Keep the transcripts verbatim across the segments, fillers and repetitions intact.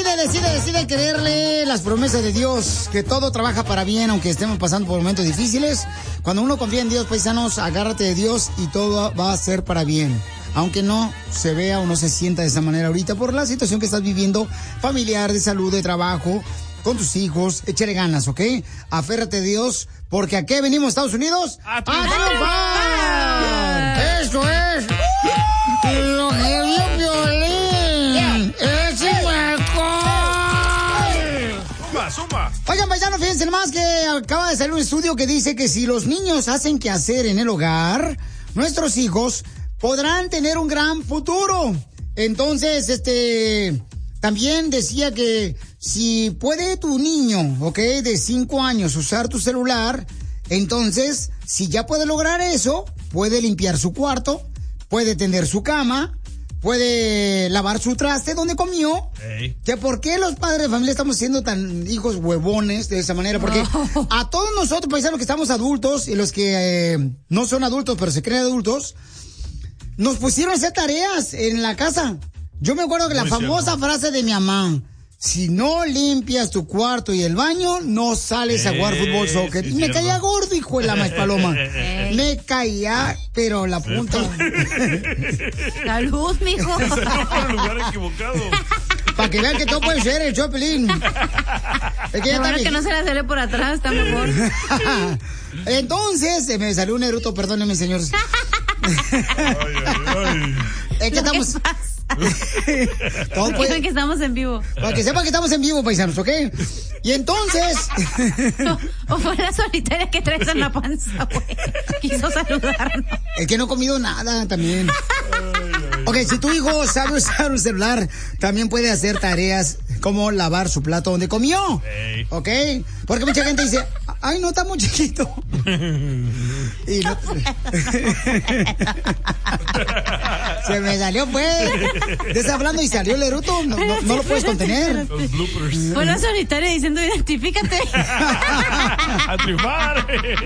decide, decide, decide creerle las promesas de Dios, que todo trabaja para bien, aunque estemos pasando por momentos difíciles. Cuando uno confía en Dios, paisanos, agárrate de Dios y todo va a ser para bien. Aunque no se vea o no se sienta de esa manera ahorita por la situación que estás viviendo, familiar, de salud, de trabajo, con tus hijos, échale ganas, ¿ok? Aférrate a Dios, porque ¿a qué venimos, Estados Unidos? ¡A triunfar! ¡Eso es! ¡Lo que vio Piolín! ¡Ese marcó! ¡Suma, suma! Oigan, paisanos, fíjense más que acaba de salir un estudio que dice que si los niños hacen qué hacer en el hogar, nuestros hijos podrán tener un gran futuro. Entonces, este... también decía que si puede tu niño, ¿ok?, de cinco años usar tu celular, entonces, si ya puede lograr eso, puede limpiar su cuarto, puede tender su cama, puede lavar su traste donde comió. Hey. Que ¿por qué los padres de familia estamos siendo tan hijos huevones de esa manera? Porque no. A todos nosotros, paisanos, que estamos adultos y los que eh, no son adultos, pero se creen adultos, nos pusieron a hacer tareas en la casa. Yo me acuerdo que la Muy famosa cierto. frase de mi mamá, si no limpias tu cuarto y el baño, no sales eh, a jugar fútbol, soccer. Sí, y me cierto. caía gordo, hijo de la maíz paloma. Eh. Me caía, pero la punta. Salud, mijo. Estaba por el lugar equivocado. Para que vean que todo puede ser el Chopelín. Es que ya bueno que no se la sale por atrás, está mejor. Entonces, se me salió un eruto, perdónenme, señores. Ay, ay, ay. Es que estamos... Todo puede... que estamos en vivo. Para que sepan que estamos en vivo, paisanos, ¿ok? Y entonces... o, o fue la solitaria que traes en la panza, güey. Quiso saludarnos. Es que no he comido nada también. Ok, si tu hijo sabe usar un celular, también puede hacer tareas como lavar su plato donde comió. Hey. ¿Ok? Porque mucha gente dice, ay, no, está muy chiquito. Y no... Se me salió, pues. Estás hablando y salió el eruto. No, no, no lo puedes contener. Los bloopers. Fue la solitaria diciendo, identifícate. A triunfar.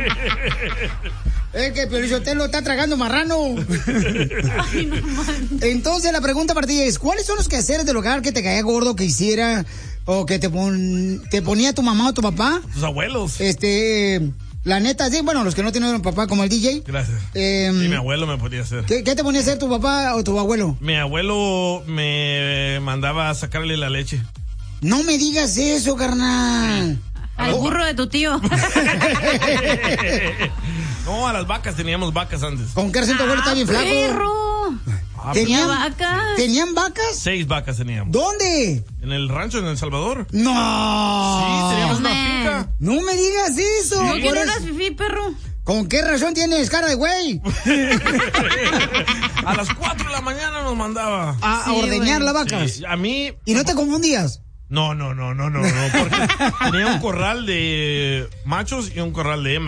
Es que Piolichotelo está tragando marrano. Ay, no man. Entonces la pregunta para ti es, ¿cuáles son los quehaceres del hogar que te caía gordo que hiciera o que te, pon, te ponía tu mamá o tu papá? Tus abuelos. Este, la neta, sí, bueno, los que no tienen papá como el D J. Gracias. Eh, y mi abuelo me podía hacer. ¿qué, ¿Qué te ponía a hacer tu papá o tu abuelo? Mi abuelo me mandaba a sacarle la leche. No me digas eso, carnal. Al burro de tu tío. No, a las vacas, teníamos vacas antes. ¿Con qué razón tu abuelo está bien flaco? Perro. Ah, ¿Tenían vacas? ¿Tenían vacas? Seis vacas teníamos. ¿Dónde? En el rancho, en El Salvador. No. Sí, teníamos Man. una finca. No me digas eso. No quiero es... unas fifí, perro. ¿Con qué razón tienes cara de güey? A las cuatro de la mañana nos mandaba. A, sí, a ordeñar las vacas. Sí, a mí. ¿Y no te confundías? No, no, no, no, no, no, porque tenía un corral de machos y un corral de hembras.